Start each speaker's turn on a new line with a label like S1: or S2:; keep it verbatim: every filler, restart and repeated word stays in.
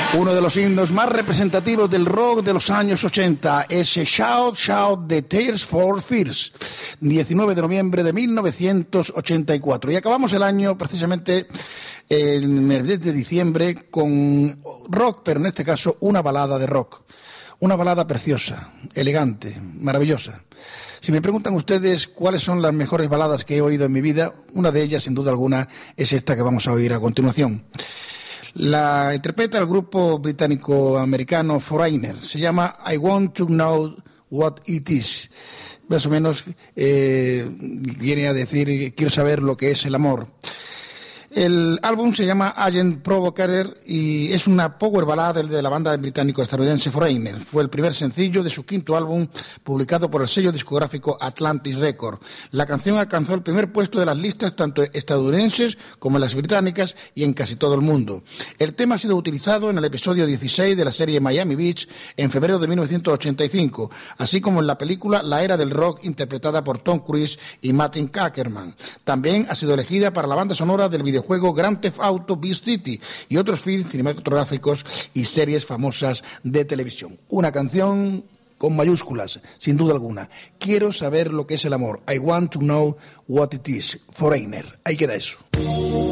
S1: Uno de los himnos más representativos del rock de los años ochenta, ese Shout, Shout de Tears for Fears, diecinueve de noviembre de mil novecientos ochenta y cuatro. Y acabamos el año precisamente en el mes de diciembre con rock, pero en este caso una balada de rock. Una balada preciosa, elegante, maravillosa. Si me preguntan ustedes cuáles son las mejores baladas que he oído en mi vida, una de ellas, sin duda alguna, es esta que vamos a oír a continuación. La interpreta el grupo británico-americano Foreigner. Se llama I Want to Know What It Is. Más o menos eh, viene a decir, quiero saber lo que es el amor. El álbum se llama Agent Provocateur y es una power ballad de la banda británico-estadounidense Foreigner. Fue el primer sencillo de su quinto álbum publicado por el sello discográfico Atlantic Records. La canción alcanzó el primer puesto de las listas tanto estadounidenses como las británicas y en casi todo el mundo. El tema ha sido utilizado en el episodio dieciséis de la serie Miami Beach en febrero de mil novecientos ochenta y cinco, así como en la película La Era del Rock interpretada por Tom Cruise y Martin Ackerman. También ha sido elegida para la banda sonora del videojuego juego Grand Theft Auto Vice City y otros films cinematográficos y series famosas de televisión. Una canción con mayúsculas, sin duda alguna. Quiero saber lo que es el amor. I want to know what it is. Foreigner. Ahí queda eso.